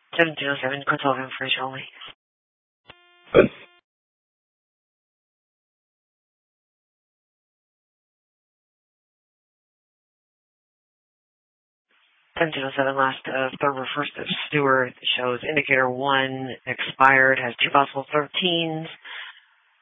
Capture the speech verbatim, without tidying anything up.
seventeen oh seven, console information only. seventeen oh seven, last of Thurber, first of Stewart, shows indicator one expired, has two possible thirteens.